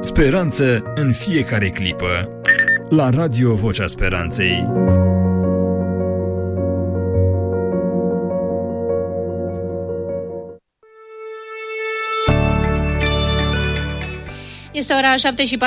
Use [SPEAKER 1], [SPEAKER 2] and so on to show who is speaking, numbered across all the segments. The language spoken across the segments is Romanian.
[SPEAKER 1] Speranță în fiecare clipă. La Radio Vocea Speranței.
[SPEAKER 2] Este ora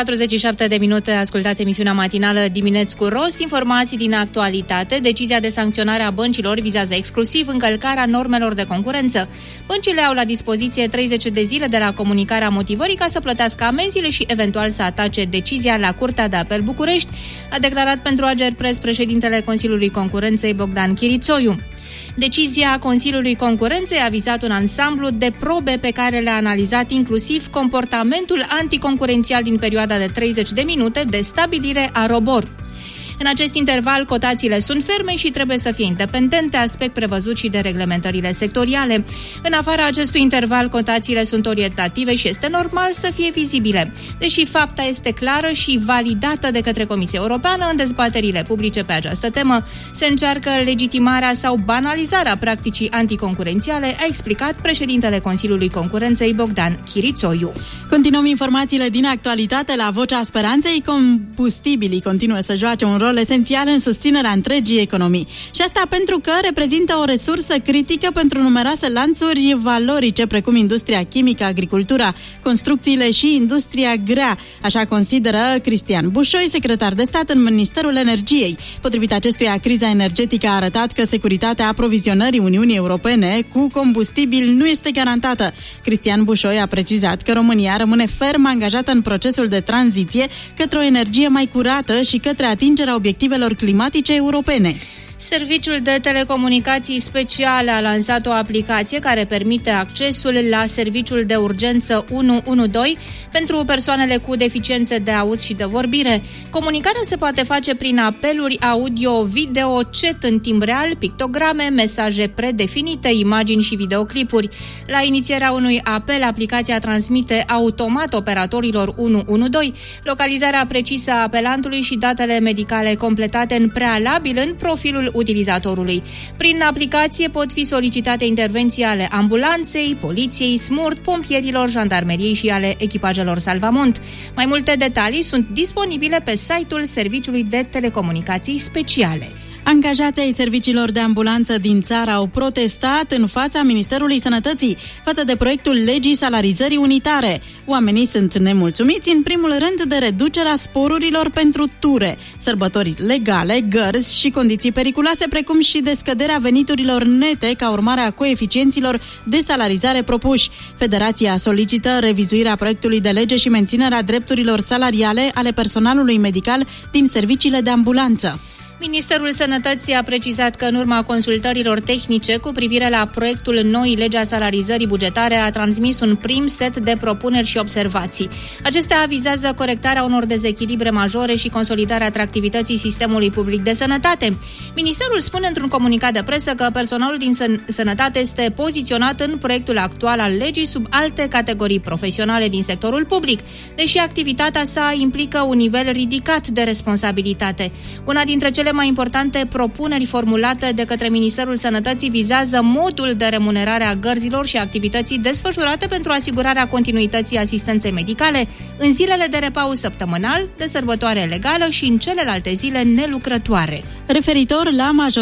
[SPEAKER 2] 7:47. Ascultați emisiunea matinală Dimineți cu Rost. Informații din actualitate. Decizia de sancționare a băncilor vizează exclusiv încălcarea normelor de concurență. Băncile au la dispoziție 30 de zile de la comunicarea motivării ca să plătească amenziile și eventual să atace decizia la Curtea de Apel București, a declarat pentru Agerpres președintele Consiliului Concurenței Bogdan Chirițoiu. Decizia Consiliului Concurenței a vizat un ansamblu de probe pe care le-a analizat inclusiv comportamentul anticoncurențial din perioada de 30 de minute de stabilire a ROBOR. În acest interval, cotațiile sunt ferme și trebuie să fie independente, aspect prevăzut și de reglementările sectoriale. În afara acestui interval, cotațiile sunt orientative și este normal să fie vizibile. Deși fapta este clară și validată de către Comisia Europeană în dezbaterile publice pe această temă, se încearcă legitimarea sau banalizarea practicii anticoncurențiale, a explicat președintele Consiliului Concurenței Bogdan Chirițoiu.
[SPEAKER 3] Continuăm informațiile din actualitate la Vocea Speranței. Combustibilii continuă să joace un rol esențial în susținerea întregii economii. Și asta pentru că reprezintă o resursă critică pentru numeroase lanțuri valorice, precum industria chimică, agricultura, construcțiile și industria grea. Așa consideră Cristian Bușoi, secretar de stat în Ministerul Energiei. Potrivit acestuia, criza energetică a arătat că securitatea aprovizionării Uniunii Europene cu combustibil nu este garantată. Cristian Bușoi a precizat că România rămâne ferm angajată în procesul de tranziție către o energie mai curată și către atingerea obiectivelor climatice europene.
[SPEAKER 2] Serviciul de telecomunicații speciale a lansat o aplicație care permite accesul la serviciul de urgență 112 pentru persoanele cu deficiențe de auz și de vorbire. Comunicarea se poate face prin apeluri audio, video, chat în timp real, pictograme, mesaje predefinite, imagini și videoclipuri. La inițierea unui apel, aplicația transmite automat operatorilor 112 localizarea precisă a apelantului și datele medicale completate în prealabil în profilul utilizatorului. Prin aplicație pot fi solicitate intervenții ale ambulanței, poliției, SMURT, pompierilor, jandarmeriei și ale echipajelor salvamont. Mai multe detalii sunt disponibile pe site-ul Serviciului de Telecomunicații Speciale.
[SPEAKER 3] Angajații ai serviciilor de ambulanță din țară au protestat în fața Ministerului Sănătății față de proiectul legii salarizării unitare. Oamenii sunt nemulțumiți în primul rând de reducerea sporurilor pentru ture, sărbători legale, gărzi și condiții periculoase, precum și de scăderea veniturilor nete ca urmare a coeficienților de salarizare propuși. Federația solicită revizuirea proiectului de lege și menținerea drepturilor salariale ale personalului medical din serviciile de ambulanță.
[SPEAKER 2] Ministerul Sănătății a precizat că în urma consultărilor tehnice cu privire la proiectul noii legi a salarizării bugetare a transmis un prim set de propuneri și observații. Acestea vizează corectarea unor dezechilibre majore și consolidarea atractivității sistemului public de sănătate. Ministerul spune într-un comunicat de presă că personalul din sănătate este poziționat în proiectul actual al legii sub alte categorii profesionale din sectorul public, deși activitatea sa implică un nivel ridicat de responsabilitate. Una dintre cele mai importante propuneri formulate de către Ministerul Sănătății vizează modul de remunerare a gărzilor și activității desfășurate pentru asigurarea continuității asistenței medicale în zilele de repaus săptămânal, de sărbătoare legală și în celelalte zile nelucrătoare.
[SPEAKER 3] Referitor la